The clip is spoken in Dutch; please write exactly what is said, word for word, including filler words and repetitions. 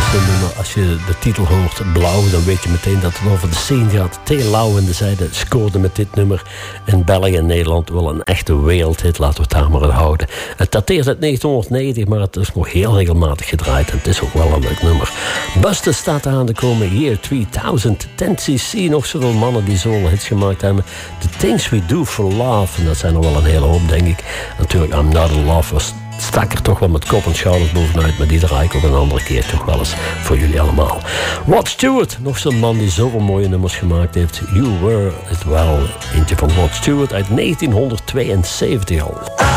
zo'n nummer. Als je de titel hoort, Blauw, dan weet je meteen dat het over de scene gaat. Theo Lauw en de Zijde scoorde met dit nummer in België en Nederland wel een echte wereldhit. Laten we het daar maar aan houden. Het dateert uit negentienhonderdnegentig, maar het is nog heel regelmatig gedraaid. En het is ook wel een leuk nummer. Buster staat er aan de komen. Year tweeduizend. ten C C, nog zoveel mannen die zo'n hits gemaakt hebben. The Things We Do For Love. En dat zijn er wel een hele hoop, denk ik. Natuurlijk, I'm Not In Love was stak er toch wel met kop en schouders bovenuit, maar die draai ik ook een andere keer toch wel eens voor jullie allemaal. Rod Stewart, nog zo'n man die zoveel mooie nummers gemaakt heeft. You Were It Well, eentje van Rod Stewart uit negentienhonderdtweeënzeventig al.